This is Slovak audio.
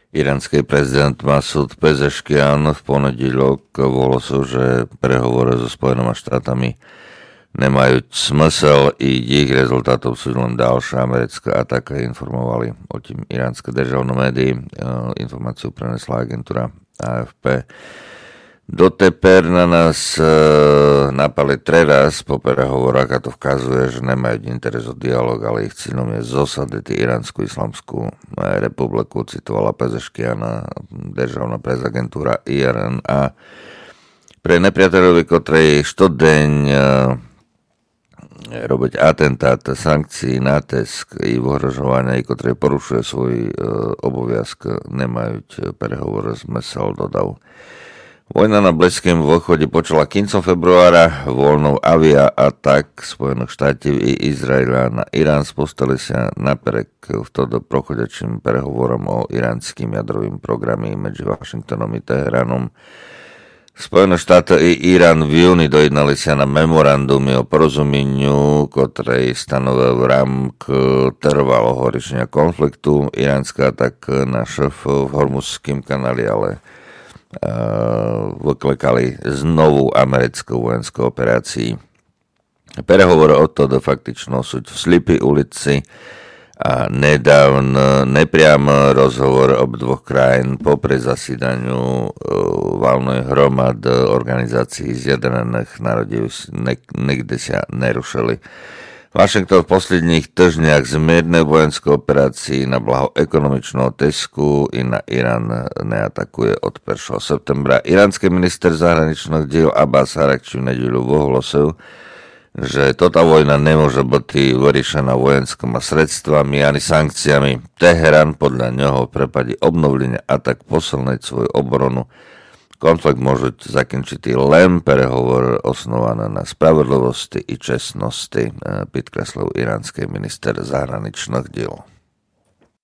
Iránsky prezident Masud Pezeškian v ponedílok ohlásil, že prehovory so Spojenými štátami nemajú smysl i ich rezultátom sú len ďalšia americká ataka. Informovali o tým iránske državné médií. Informáciu prenesla agentúra AFP. Doteper na nás napali teraz po prehovorách a to vkazuje, že nemajú interes o dialog, ale ich cieľom je zosadiť Iránsku islamskú republiku, citovala Pezeškiana, državná prezagentúra IRNA. Pre nepriateľovi, ktorej štodeň robiť atentát, sankcií, nátesk i ohrožovania, ktorej porušuje svoj oboviazk, nemajú prehovor zmysel, dodal. Vojna na Blízkom východe počala koncom februára voľnou aviaatak Spojených štátov i Izraela na Irán. Spustili sa napriek vtedy prochodečným prehovorom o iránskym jadrovým programe medzi Washingtonom i Teheranom. Spojené štáty i Irán v júni dojednali sa na memorandumy o porozumeniu, ktoré stanovil rámok trvalého riešenia konfliktu. Iránska atak na šéf v Hormuzském kanáli, ale vyklekali znovu americkú vojenskú operácii. Prehovor o to faktično sú v Slipi ulici a nedávno nepriam rozhovor obdvoch krajín po zasídaniu valnej hromad organizácií Zjednotených národov nikdy sa nerušili. Washington v posledných týždňach zmiernej vojenskej operácii na blaho ekonomičného tisku i na Irán neatakuje od 1. septembra. Iránsky minister zahraničných diel Abbas Araghči v nedeľu ohlásil, že toto vojna nemôže byť vyriešená vojenskými sredstvami ani sankciami. Teherán podľa neho v prípade obnovenia atak posilniť svoju obranu. Konflikt môže zakončiť len prehovor osnovaný na spravodlivosti i čestnosti, podkreslil iránsky minister zahraničných diel.